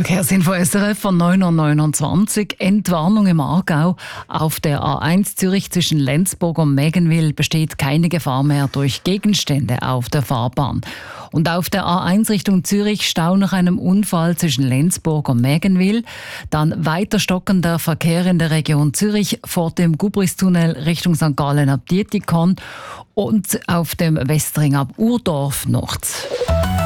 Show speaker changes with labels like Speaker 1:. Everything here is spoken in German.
Speaker 1: Verkehrsinfo SRF von 9.29 Uhr. Entwarnung im Aargau. Auf der A1 Zürich zwischen Lenzburg und Mägenwil besteht keine Gefahr mehr durch Gegenstände auf der Fahrbahn. Und auf der A1 Richtung Zürich Stau nach einem Unfall zwischen Lenzburg und Mägenwil. Dann weiter stockender Verkehr in der Region Zürich vor dem Gubristunnel Richtung St. Gallen ab Dietikon und auf dem Westring ab Urdorf noch.